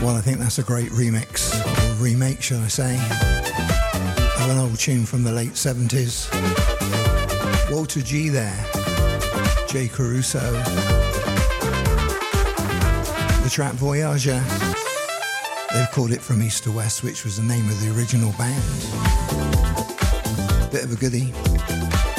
Well, I think that's a great remix, or remake, should I say, of an old tune from the late 70s. Walter G there, Jay Caruso, the track Voyager. They've called it From East to West, which was the name of the original band. Bit of a goodie.